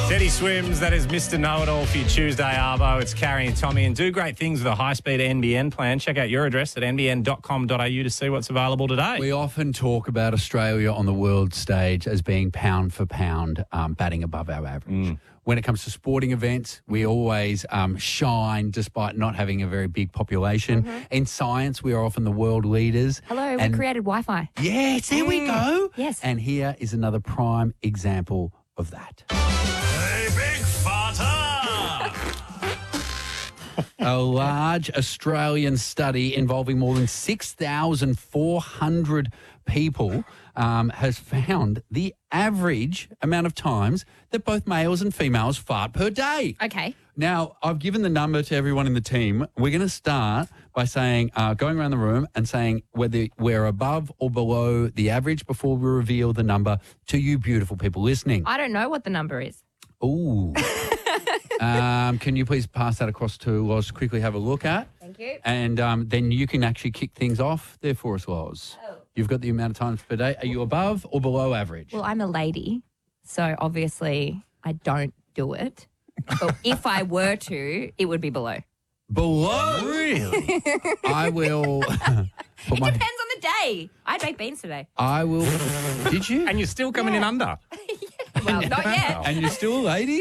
Teddy Swims, that is Mr. Know-It-All for your Tuesday Arvo. It's Carrie and Tommy, and do great things with a high-speed NBN plan. Check out your address at nbn.com.au to see what's available today. We often talk about Australia on the world stage as being pound for pound batting above our average. When it comes to sporting events, we always shine despite not having a very big population. In science, we are often the world leaders. Hello, we created Wi-Fi. Yes, there we go. Yes. And here is another prime example of that. Hey, big fata! A large Australian study involving more than 6,400 people has found the average amount of times that both males and females fart per day. Okay. Now, I've given the number to everyone in the team. We're going to start by saying, going around the room and saying whether we're above or below the average before we reveal the number to you beautiful people listening. I don't know what the number is. Ooh. Can you please pass that across to Loz to quickly have a look at? Thank you. And then you can actually kick things off there for us, Loz. Oh. You've got the amount of times per day. Are you above or below average? Well, I'm a lady, so obviously I don't do it. But if I were to, it would be below. Below? Really? I will put It depends on the day. I had baked beans today. I will. Did you? And you're still coming in under. Well, not yet. And you're still a lady?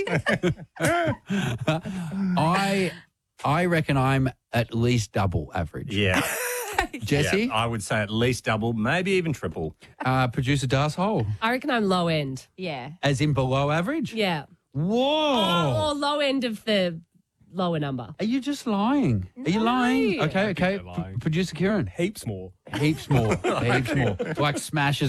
I reckon I'm at least double average. Yeah. Jesse? Yeah, I would say at least double, maybe even triple. Producer Das Hole. I reckon I'm low end. Yeah. As in below average? Yeah. Whoa. Or low end of the lower number. Are you just lying? Are you lying? Okay. they're lying. Producer Kieran. Heaps more. Heaps more. Heaps more. Like smashes